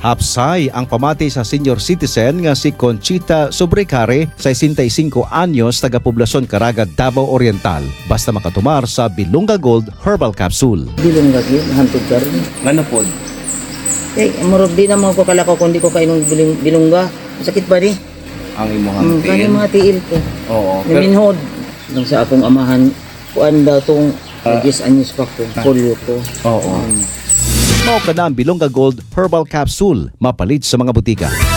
Hapsay ang pamati sa senior citizen nga si Conchita Sobrecare, 65 anyos, taga Poblacion Caraga, Davao Oriental. Basta makatumar sa Bilunga Gold Herbal Capsule. Bilunga yun, hantod ka rin. Ano po? Murag di na mo ko kalakaw kung di ko kainong bilungga. Sakit ba di? Ang imuhang Kani mga tiil ko. Oo. Pero, Naminhod. Nang sa akong amahan, kuan daw tong 10 anyos pa ko, polio ko. oo. Mao ka na ang Bilunga Gold Herbal Capsule, mapalit sa mga butika.